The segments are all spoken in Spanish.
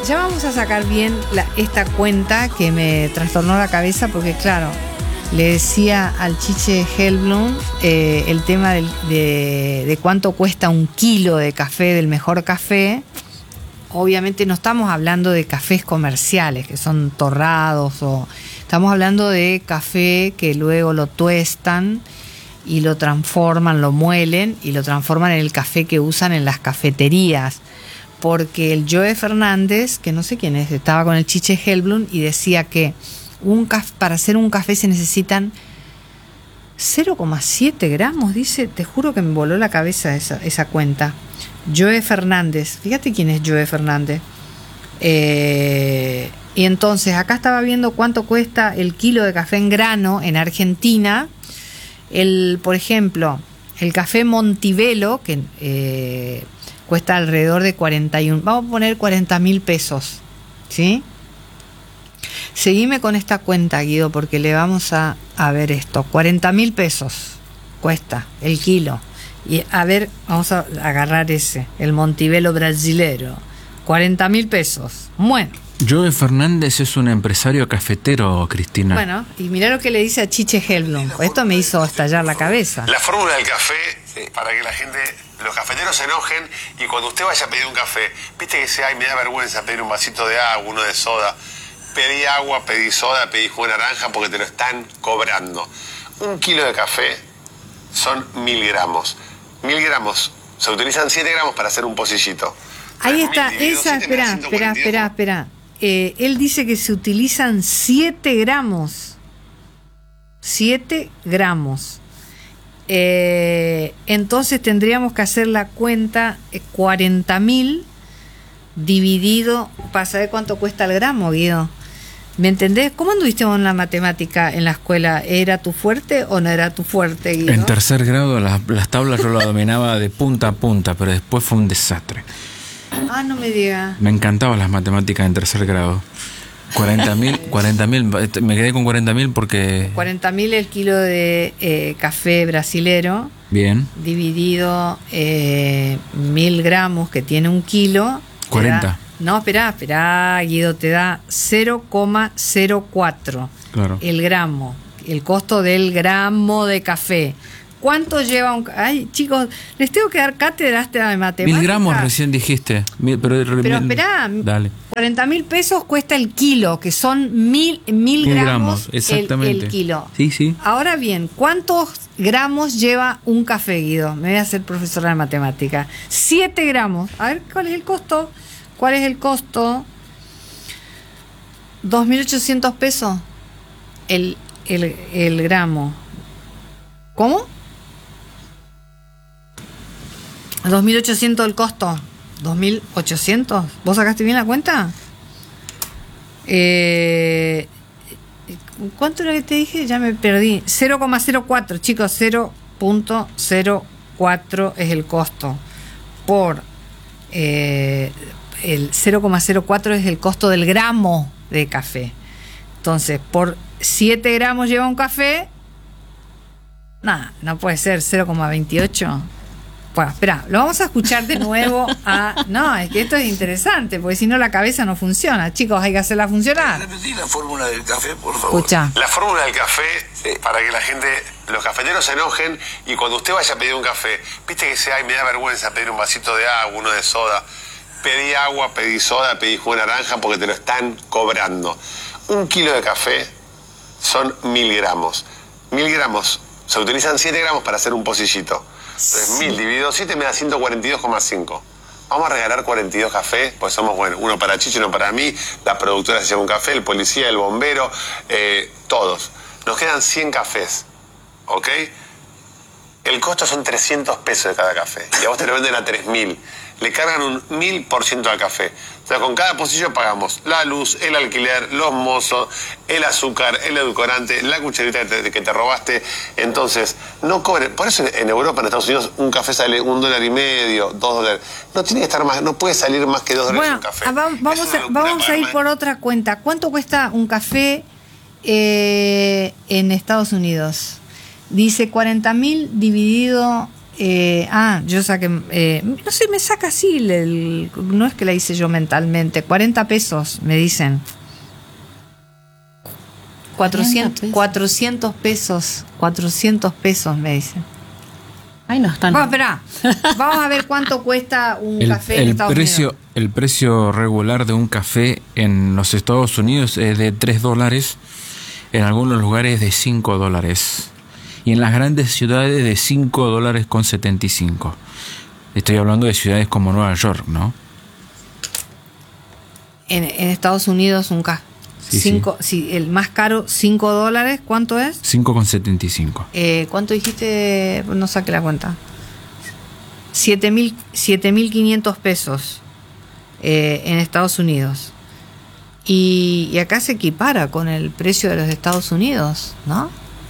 Ya vamos a sacar bien esta cuenta que me trastornó la cabeza porque, claro, le decía al Chiche Helblum el tema de cuánto cuesta un kilo de café, del mejor café. Obviamente no estamos hablando de cafés comerciales que son torrados, o estamos hablando de café que luego lo tuestan y lo transforman, lo muelen y lo transforman en el café que usan en las cafeterías. Porque el Joe Fernández, que no sé quién es, estaba con el Chiche Helblum y decía que para hacer un café se necesitan 0,7 gramos, dice, te juro que me voló la cabeza esa cuenta. Joe Fernández, fíjate quién es Joe Fernández. Y entonces acá estaba viendo cuánto cuesta el kilo de café en grano en Argentina. Por ejemplo, el café Montivelo, que cuesta alrededor de 41, vamos a poner 40.000 pesos, ¿sí? Seguime con esta cuenta, Guido, porque le vamos a ver esto. 40.000 pesos cuesta el kilo. Y a ver, vamos a agarrar el Montivelo brasilero. 40.000 pesos. Bueno. Joe Fernández es un empresario cafetero, Cristina. Bueno, y mirá lo que le dice a Chiche Helblum. Esto me hizo estallar la cabeza. La fórmula del café, para que la gente, los cafeteros se enojen y cuando usted vaya a pedir un café, viste que dice, ay, me da vergüenza pedir un vasito de agua, uno de soda. Pedí agua, pedí soda, pedí jugo de naranja porque te lo están cobrando. Un kilo de café son 1.000 gramos. 1.000 gramos, se utilizan 7 gramos para hacer un pocillito. Ahí está, espera. Él dice que se utilizan 7 gramos. 7 gramos. Entonces tendríamos que hacer la cuenta 40.000 dividido para saber cuánto cuesta el gramo, Guido. ¿Me entendés? ¿Cómo anduviste con la matemática en la escuela? ¿Era tu fuerte o no era tu fuerte, Guido? En tercer grado las tablas yo las dominaba de punta a punta, pero después fue un desastre. Ah, no me diga. Me encantaban las matemáticas en tercer grado. 40.000, me quedé con 40.000 porque... 40.000 el kilo de café brasilero. Bien. Dividido 1.000 gramos, que tiene un kilo. 40. No, espera, Guido, te da 0,04. Claro. El gramo, el costo del gramo de café. ¿Cuánto lleva un...? Ay, chicos, les tengo que dar cátedra de matemáticas. 1.000 gramos recién dijiste. Pero esperá, dale. 40.000 pesos cuesta el kilo, que son 1.000 gramos exactamente. el kilo. Sí. Ahora bien, ¿cuántos gramos lleva un café, Guido? Me voy a hacer profesora de matemática. 7 gramos. A ver, ¿cuál es el costo? 2.800 pesos el gramo. ¿Cómo? 2.800 el costo. 2.800. ¿Vos sacaste bien la cuenta? ¿Cuánto era que te dije? Ya me perdí. 0,04, chicos. 0,04 es el costo. Por el 0,04 es el costo del gramo de café. Entonces, por 7 gramos lleva un café. Nada, no puede ser 0,28. Bueno, espera, lo vamos a escuchar de nuevo. No, es que esto es interesante, porque si no la cabeza no funciona. Chicos, hay que hacerla funcionar. Repetí la fórmula del café, por favor. Escucha. La fórmula del café, para que la gente, los cafeteros se enojen y cuando usted vaya a pedir un café, viste que dice, ay, me da vergüenza pedir un vasito de agua, uno de soda. Pedí agua, pedí soda, pedí jugo de naranja porque te lo están cobrando. Un kilo de café son 1.000 gramos. 1.000 gramos, se utilizan 7 gramos para hacer un pocillito. Entonces 1.000 dividido 7 me da 142,5. Vamos a regalar 42 cafés, pues somos, bueno, uno para Chicho, uno para mí, la productora se lleva un café, el policía, el bombero, todos. Nos quedan 100 cafés, ¿ok? El costo son 300 pesos de cada café. Y a vos te lo venden a 3.000. Le cargan un 1.000% al café. O sea, con cada pocillo pagamos la luz, el alquiler, los mozos, el azúcar, el edulcorante, la cucharita que te robaste. Entonces, no cobren. Por eso en Europa, en Estados Unidos, un café sale $1.50, $2. No tiene que estar más, no puede salir más que $2 un café. Vamos a ir por otra cuenta. ¿Cuánto cuesta un café en Estados Unidos? Dice 40.000 dividido Yo saqué, no sé, me saca así, no es que la hice yo mentalmente, 40 pesos, me dicen. 400 pesos me dicen. Ay, no están. Bueno, esperá, vamos a ver cuánto cuesta un café en Estados Unidos. El precio regular de un café en los Estados Unidos es de $3, en algunos lugares de $5, y en las grandes ciudades de $5.75. Estoy hablando de ciudades como Nueva York, ¿no? En Estados Unidos un café. Sí, el más caro, $5, ¿cuánto es? 5,75. ¿Cuánto dijiste? No saqué la cuenta. 7.500 pesos en Estados Unidos. Y acá se equipara con el precio de los Estados Unidos, ¿no?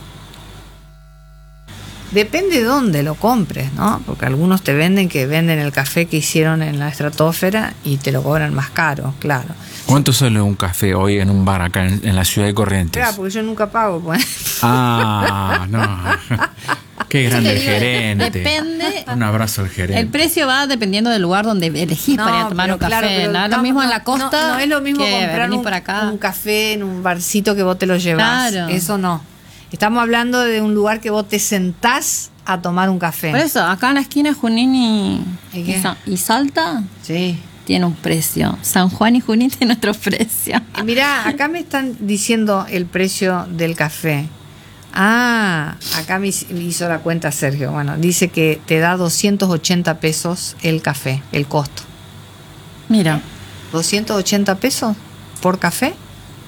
Depende de dónde lo compres, ¿no? Porque algunos te venden el café que hicieron en la estratosfera y te lo cobran más caro, claro. ¿Cuánto sale un café hoy en un bar acá en la ciudad de Corrientes? Claro, porque yo nunca pago, pues. No. Qué grande el gerente. Depende. Un abrazo al gerente. El precio va dependiendo del lugar donde elegís para ir a tomar un café. Claro, no es lo mismo en la costa. No es lo mismo que comprar un café en un barcito que vos te lo llevas. Claro. Eso no. Estamos hablando de un lugar que vos te sentás a tomar un café. Por eso, acá en la esquina de Junín y Salta, sí, tiene un precio. San Juan y Junín tienen otro precio. Mirá, acá me están diciendo el precio del café. Acá me hizo la cuenta Sergio. Bueno, dice que te da 280 pesos el café, el costo. Mira. 280 pesos por café.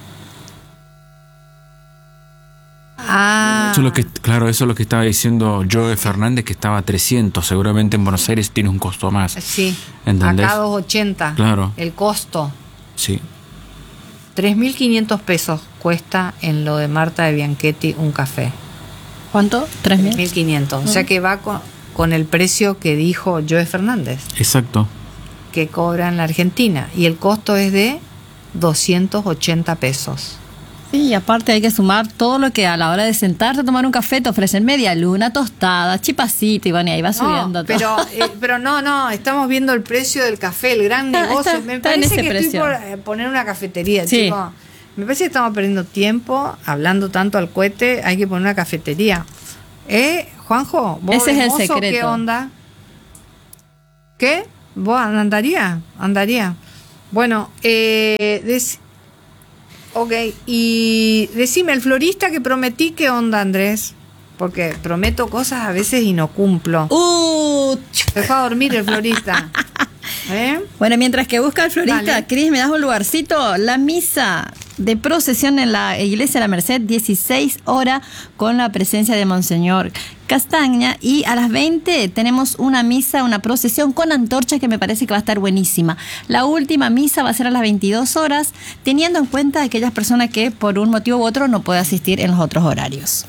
Eso es lo que estaba diciendo Joe Fernández, que estaba a 300. Seguramente en Buenos Aires tiene un costo más. Sí, ¿entendés? Acá 280. Claro. El costo. Sí. 3.500 pesos cuesta en lo de Marta de Bianchetti un café. ¿Cuánto? 3.500. O sea que va con el precio que dijo Joe Fernández. Exacto. Que cobra en la Argentina. Y el costo es de 280 pesos. Sí, y aparte hay que sumar todo lo que a la hora de sentarte a tomar un café te ofrecen media luna, tostada, chipacito, y bueno, y ahí va subiendo todo. Pero no, estamos viendo el precio del café, el gran negocio. Me parece que precio. Estoy por poner una cafetería, sí. Chicos. Me parece que estamos perdiendo tiempo hablando tanto al cohete, hay que poner una cafetería. Juanjo, vos ese es el secreto. ¿Qué onda? ¿Qué? ¿Vos andaría? Bueno, ok, y decime, el florista que prometí, ¿qué onda, Andrés? Porque prometo cosas a veces y no cumplo. Se fue a dormir el florista. Bueno, mientras que busca el florista, Cris, ¿me das un lugarcito? La misa de procesión en la iglesia de la Merced, 16 horas, con la presencia de Monseñor Castaña, y a las 20 tenemos una misa, una procesión con antorchas que me parece que va a estar buenísima. La última misa va a ser a las 22 horas, teniendo en cuenta a aquellas personas que por un motivo u otro no pueden asistir en los otros horarios.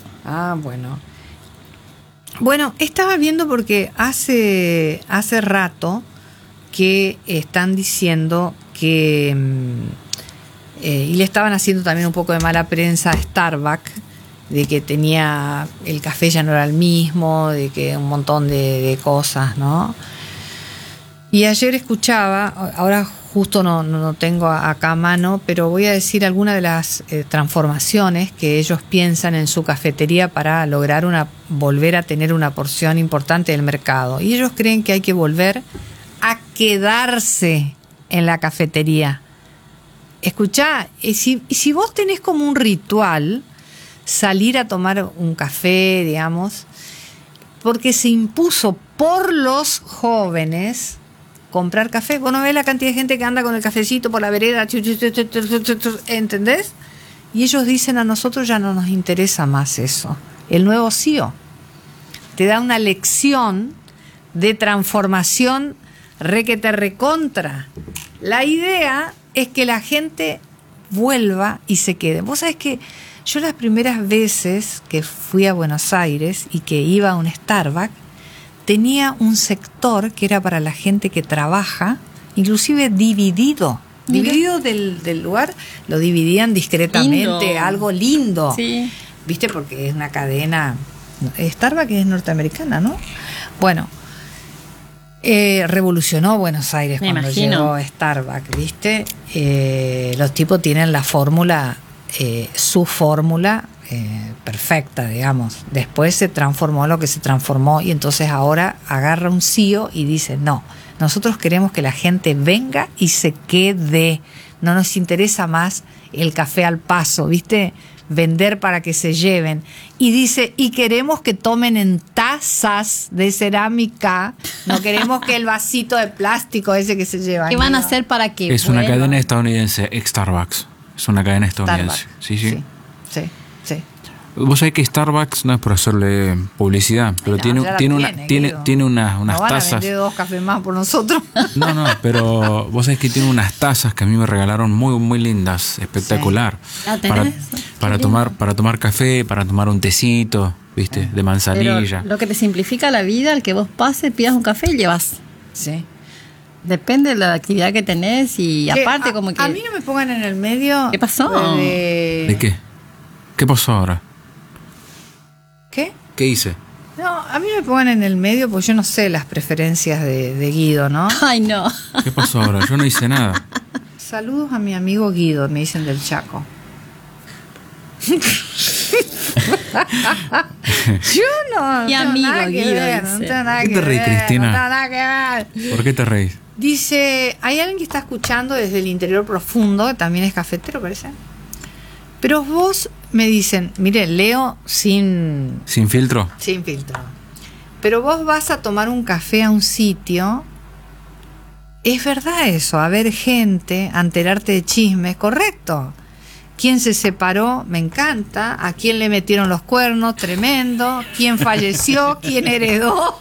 Bueno, estaba viendo porque hace rato que están diciendo que y le estaban haciendo también un poco de mala prensa a Starbucks, de que tenía el café ya no era el mismo, de que un montón de cosas, ¿no? Y ayer escuchaba, ahora justo no tengo acá a mano, pero voy a decir algunas de las transformaciones que ellos piensan en su cafetería para lograr volver a tener una porción importante del mercado. Y ellos creen que hay que volver a quedarse en la cafetería. Escuchá, si vos tenés como un ritual salir a tomar un café, digamos, porque se impuso por los jóvenes comprar café. Vos no ves la cantidad de gente que anda con el cafecito por la vereda, ¿entendés? Y ellos dicen, a nosotros ya no nos interesa más eso. El nuevo CEO te da una lección de transformación requete recontra. La idea es que la gente vuelva y se quede. Vos sabés que yo las primeras veces que fui a Buenos Aires y que iba a un Starbucks, tenía un sector que era para la gente que trabaja, inclusive dividido del lugar, lo dividían discretamente, lindo. Algo lindo. Sí. ¿Viste? Porque es una cadena, Starbucks es norteamericana, ¿no? Bueno, revolucionó Buenos Aires Me cuando imagino. llegó Starbucks, ¿viste? Los tipos tienen la fórmula, su fórmula perfecta, digamos. Después se transformó lo que se transformó y entonces ahora agarra un CEO y dice, no, nosotros queremos que la gente venga y se quede. No nos interesa más el café al paso, ¿viste? Vender para que se lleven. Y dice, y queremos que tomen en tazas de cerámica, no queremos que el vasito de plástico ese que se llevan. ¿Qué van a hacer para que Es una vuelva? cadena estadounidense, Starbucks. Es una cadena estadounidense. Starbucks. Sí, sí. Sí. Vos sabés que Starbucks, no es por hacerle publicidad, pero No, tiene ya la Guido. tiene unas ¿No van tazas. a vender 2 cafés más por nosotros? No, pero vos sabés que tiene unas tazas que a mí me regalaron muy lindas, espectacular. Sí. ¿La tenés? Para tomar café, para tomar un tecito, ¿viste? De Pero manzanilla. lo que te simplifica la vida, el que vos pases, pidas un café y llevas. Sí. Depende de la actividad que tenés y Que aparte como que... A mí no me pongan en el medio. ¿Qué pasó? ¿De qué? ¿Qué pasó ahora? ¿Qué? ¿Qué hice? No, a mí me pongan en el medio porque yo no sé las preferencias de Guido, ¿no? Ay, no. ¿Qué pasó ahora? Yo no hice nada. Saludos a mi amigo Guido, me dicen del Chaco. Yo no Mi tengo amigo nada que Guido, ver, no dice. tengo nada ¿Qué que te reís, ver, Cristina? no tengo nada que ver. ¿Por qué te reís? Dice, hay alguien que está escuchando desde el interior profundo, que también es cafetero, parece. Pero vos me dicen, mire, leo sin ¿Sin filtro? filtro. Pero vos vas a tomar un café a un sitio. Es verdad eso, a ver gente, a enterarte de chismes, correcto. ¿Quién se separó? Me encanta. ¿A quién le metieron los cuernos? Tremendo. ¿Quién falleció? ¿Quién heredó?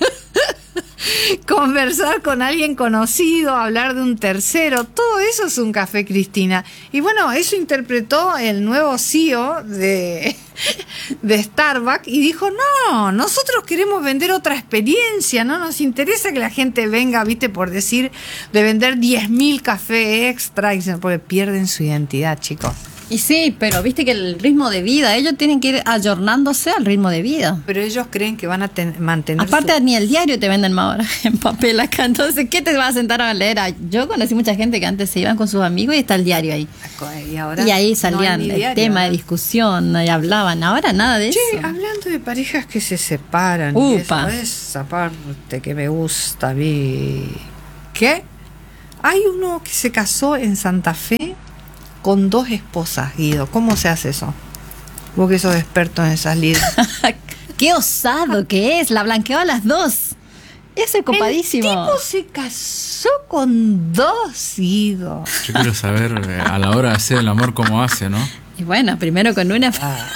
Conversar con alguien conocido, hablar de un tercero, todo eso es un café, Cristina. Y bueno, eso interpretó el nuevo CEO de Starbucks y dijo, no, nosotros queremos vender otra experiencia, no nos interesa que la gente venga, viste, por decir, de vender 10.000 cafés extra, porque pierden su identidad, chicos. Y sí, pero viste que el ritmo de vida, ellos tienen que ir ayornándose al ritmo de vida. Pero ellos creen que van a mantener Aparte ni el diario te venden más ahora en papel acá, entonces ¿qué te vas a sentar a leer? Yo conocí mucha gente que antes se iban con sus amigos y está el diario ahí. Y ahí salían el tema de discusión y hablaban. Ahora nada de Che, eso. hablando de parejas que se separan, Upa. esa parte que me gusta a mí. ¿Qué? Hay uno que se casó en Santa Fe con 2 esposas, Guido. ¿Cómo se hace eso? Vos que sos experto en esas lides. Qué osado que es, la blanqueó a las 2. Ese es copadísimo. El tipo se casó con 2, Guido. Yo quiero saber a la hora de hacer el amor cómo hace, ¿no? Y bueno, primero con una.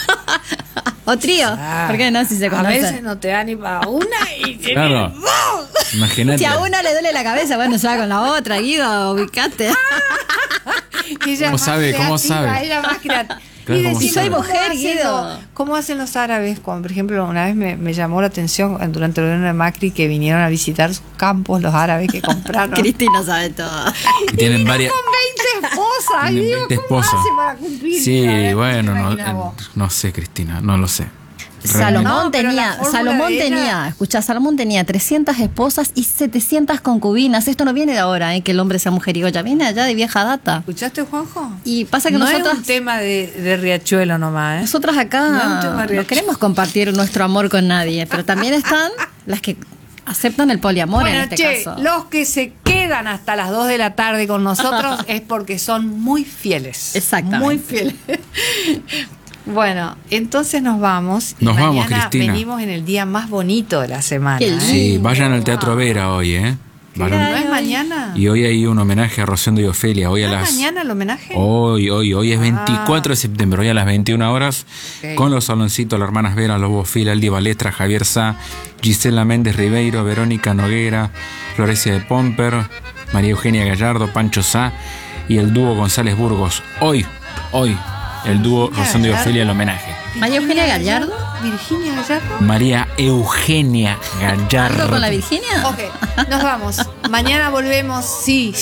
O trío. ¿Por qué no? Si se A conocen. veces no te da ni para una y te Claro. vienen 2. Imagínate. Si a una le duele la cabeza, bueno, se va con la otra, Guido, ubicate. Y ella ¿Cómo es más sabe? ¿Cómo creativa, sabe? ella es más creativa. Claro, Y ¿cómo decime, sabe? Soy mujer, ¿cómo hacen Guido. ¿Cómo hacen los árabes? Por ejemplo, una vez me llamó la atención durante el gobierno de Macri que vinieron a visitar sus campos los árabes que compraron. Cristina sabe todo. Que tienen varias. Con 20 esposas. Y Tienen digo, 20 ¿cómo esposas. hace para cumplir? Sí, ¿Sabes? bueno, Imagina vos. no sé, Cristina, no lo sé. Salomón No, pero la fórmula de ella- escuchá, Salomón tenía 300 esposas y 700 concubinas. Esto no viene de ahora, que el hombre sea mujeriego, ya viene allá de vieja data. ¿Escuchaste, Juanjo? Y pasa que no nosotras, es un tema de Riachuelo nomás, ¿eh? nosotras No es un tema acá no real. queremos compartir nuestro amor con nadie, pero también están las que aceptan el poliamor Bueno, en este che, caso. los que se quedan hasta las 2 de la tarde con nosotros es porque son muy fieles. Exactamente. Muy fieles. Bueno, entonces nos vamos. Y Nos vamos, mañana Cristina. venimos en el día más bonito de la semana. Qué ¿eh? lindo. Sí, vayan al Teatro Vera hoy, ¿eh? ¿No es mañana? Y hoy hay un homenaje a Rosendo y Ofelia. Hoy a ¿No es las. mañana el homenaje? Hoy es 24 de septiembre, hoy a las 21 horas, Ok. con los saloncitos, las hermanas Vera, Lobo Fila, Aldi Balestra, Javier Sá, Gisela Méndez Ribeiro, Verónica Noguera, Florecia de Pomper, María Eugenia Gallardo, Pancho Sá y el dúo González Burgos. Hoy, el dúo Rosendo y Ofelia, el homenaje. María Eugenia Gallardo. Virginia Gallardo. María Eugenia Gallardo. ¿Algo con la Virginia? Ok, nos vamos. Mañana volvemos. Sí.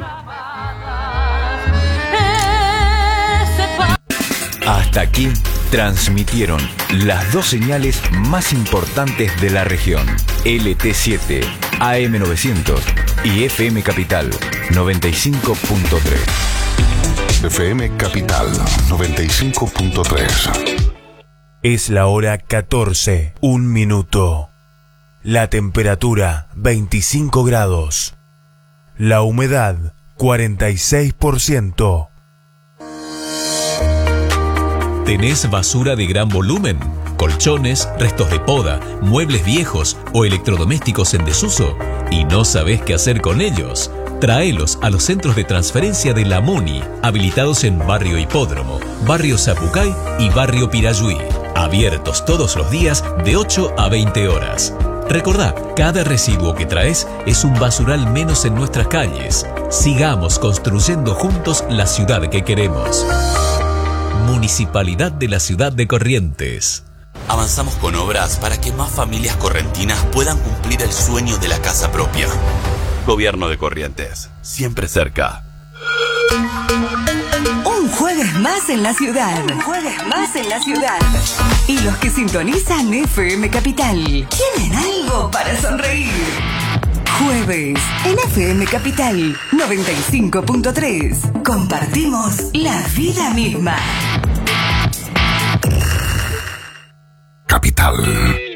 Hasta aquí, transmitieron las dos señales más importantes de la región: LT7, AM900 y FM Capital 95.3. FM Capital 95.3. Es la hora 14, 1 minuto. La temperatura 25 grados. La humedad 46%. ¿Tenés basura de gran volumen? ¿Colchones, restos de poda, muebles viejos o electrodomésticos en desuso? ¿Y no sabés qué hacer con ellos? Tráelos a los centros de transferencia de la MUNI, habilitados en Barrio Hipódromo, Barrio Zapucay y Barrio Pirayuí. Abiertos todos los días de 8 a 20 horas. Recordá, cada residuo que traes es un basural menos en nuestras calles. Sigamos construyendo juntos la ciudad que queremos. Municipalidad de la Ciudad de Corrientes. Avanzamos con obras para que más familias correntinas puedan cumplir el sueño de la casa propia. Gobierno de Corrientes, siempre cerca. Un jueves más en la ciudad. Un jueves más en la ciudad. Y los que sintonizan FM Capital tienen algo para sonreír. Jueves en FM Capital 95.3. Compartimos la vida misma. Capital.